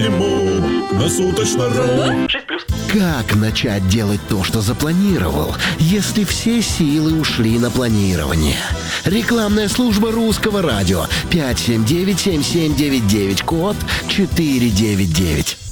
зиму на Суточно.ру. Как начать делать то, что запланировал, если все силы ушли на планирование? Рекламная служба Русского радио 579-7799, код 499.